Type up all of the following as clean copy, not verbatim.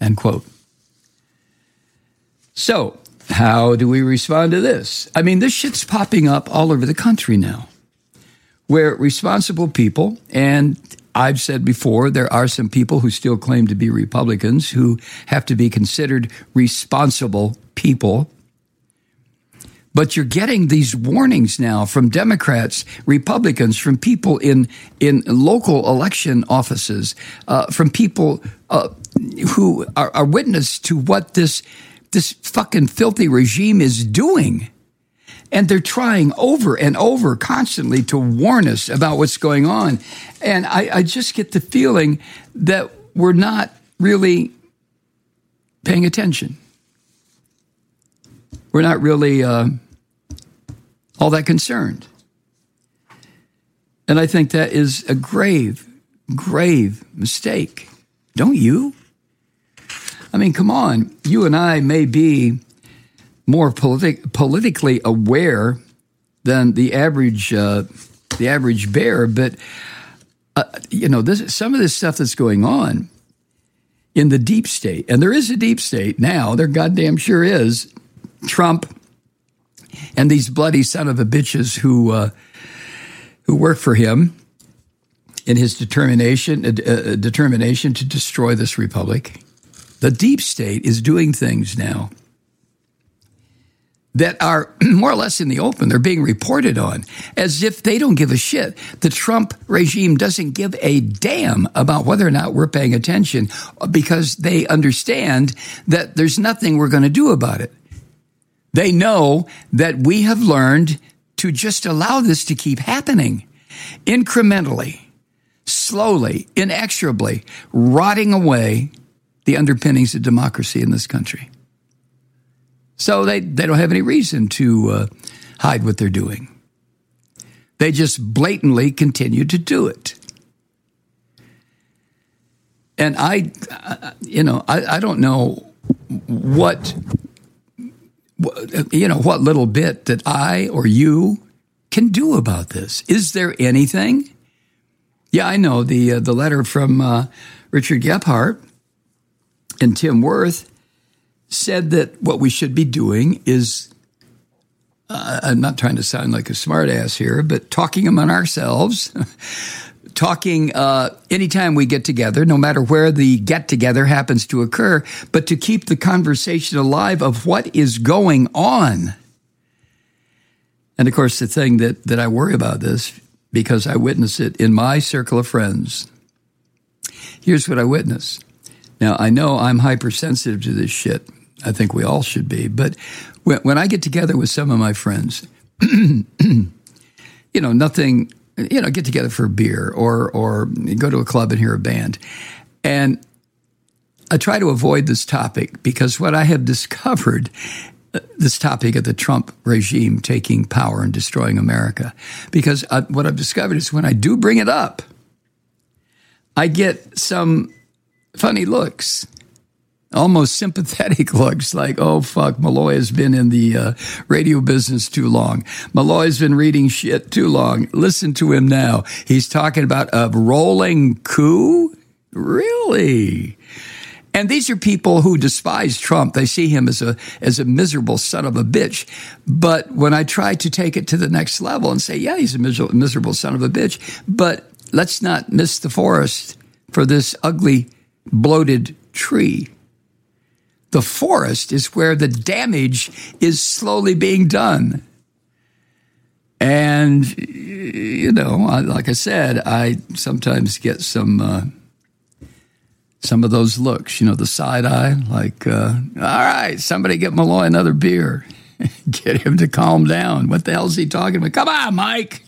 end quote. So, how do we respond to this? I mean, this shit's popping up all over the country now, where responsible people, and I've said before, there are some people who still claim to be Republicans who have to be considered responsible people. But you're getting these warnings now from Democrats, Republicans, from people in local election offices, from people who are witness to what this fucking filthy regime is doing. And they're trying over and over constantly to warn us about what's going on. And I just get the feeling that we're not really paying attention. We're not really all that concerned. And I think that is a grave, grave mistake. Don't you? I mean, come on. You and I may be more politically aware than the average bear, but some of this stuff that's going on in the deep state, and there is a deep state now. There goddamn sure is. Trump and these bloody son of a bitches who work for him in his determination to destroy this republic. The deep state is doing things now that are more or less in the open. They're being reported on as if they don't give a shit. The Trump regime doesn't give a damn about whether or not we're paying attention because they understand that there's nothing we're going to do about it. They know that we have learned to just allow this to keep happening incrementally, slowly, inexorably, rotting away the underpinnings of democracy in this country. So they don't have any reason to hide what they're doing. They just blatantly continue to do it. And I don't know what little bit that I or you can do about this. Is there anything? Yeah, I know the letter from Richard Gephardt and Tim Wirth said that what we should be doing is, I'm not trying to sound like a smartass here, but talking among ourselves, talking anytime we get together, no matter where the get-together happens to occur, but to keep the conversation alive of what is going on. And, of course, the thing that I worry about this, because I witness it in my circle of friends, here's what I witness. Now, I know I'm hypersensitive to this shit. I think we all should be. But when I get together with some of my friends, nothing, get together for a beer or go to a club and hear a band. And I try to avoid this topic because what I have discovered, this topic of the Trump regime taking power and destroying America, because what I've discovered is when I do bring it up, I get some funny looks, almost sympathetic looks like, oh, fuck, Malloy has been in the radio business too long. Malloy's been reading shit too long. Listen to him now. He's talking about a rolling coup? Really? And these are people who despise Trump. They see him as a miserable son of a bitch. But when I try to take it to the next level and say, yeah, he's a miserable son of a bitch, but let's not miss the forest for this ugly, bloated tree. The forest is where the damage is slowly being done. And, like I said, I sometimes get some of those looks, the side eye, like, all right, somebody get Malloy another beer. Get him to calm down. What the hell is he talking about? Come on, Mike.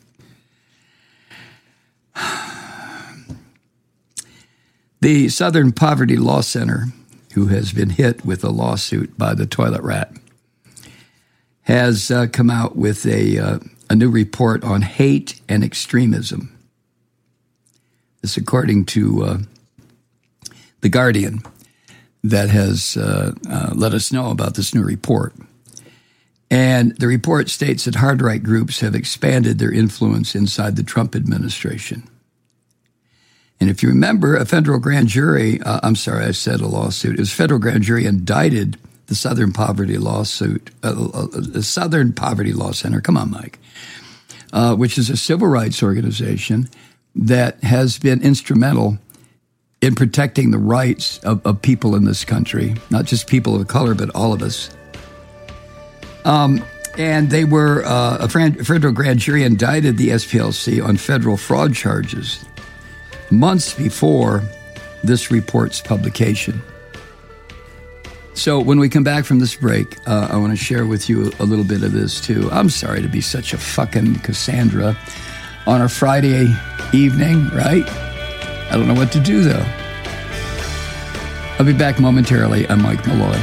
The Southern Poverty Law Center, who has been hit with a lawsuit by the toilet rat, has come out with a new report on hate and extremism. This according to The Guardian, that has let us know about this new report. And the report states that hard-right groups have expanded their influence inside the Trump administration. And if you remember, a federal grand jury, I said a lawsuit. It was a federal grand jury indicted the Southern Poverty Lawsuit, the Southern Poverty Law Center. Come on, Mike. Which is a civil rights organization that has been instrumental in protecting the rights of people in this country, not just people of color, but all of us. And they were, a federal grand jury indicted the SPLC on federal fraud charges months before this report's publication. So when we come back from this break, I want to share with you a little bit of this too. I'm sorry to be such a fucking Cassandra on a Friday evening, right? I don't know what to do though. I'll be back momentarily. I'm Mike Malloy.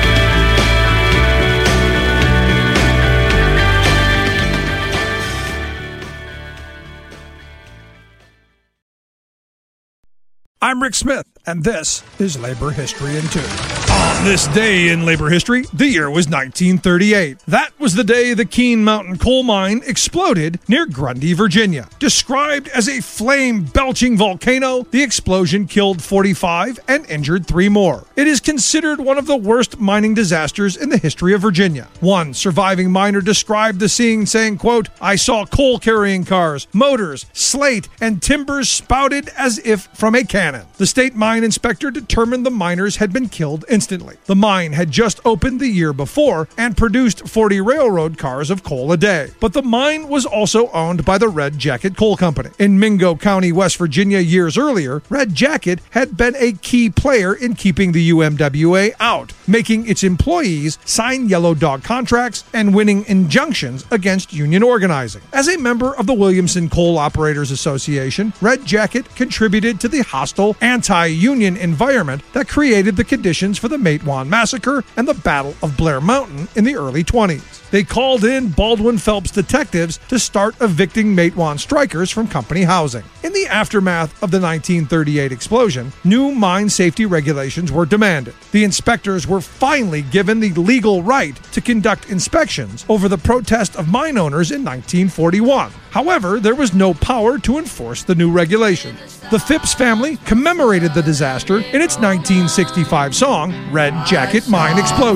I'm Rick Smith, and this is Labor History in 2. On this day in labor history, the year was 1938. That was the day the Keene Mountain coal mine exploded near Grundy, Virginia. Described as a flame-belching volcano, the explosion killed 45 and injured 3 more. It is considered one of the worst mining disasters in the history of Virginia. One surviving miner described the scene saying, quote, "I saw coal-carrying cars, motors, slate, and timbers spouted as if from a cannon." The state mine inspector determined the miners had been killed instantly. The mine had just opened the year before and produced 40 railroad cars of coal a day. But the mine was also owned by the Red Jacket Coal Company. In Mingo County, West Virginia, years earlier, Red Jacket had been a key player in keeping the UMWA out, making its employees sign yellow dog contracts and winning injunctions against union organizing. As a member of the Williamson Coal Operators Association, Red Jacket contributed to the hostile anti-union environment that created the conditions for the Matewan Massacre and the Battle of Blair Mountain in the early 20s. They called in Baldwin Phelps detectives to start evicting Matewan strikers from company housing. In the aftermath of the 1938 explosion, new mine safety regulations were demanded. The inspectors were finally given the legal right to conduct inspections over the protest of mine owners in 1941. However, there was no power to enforce the new regulations. The Phipps family commemorated the disaster in its 1965 song, Red Jacket Mine Explosion.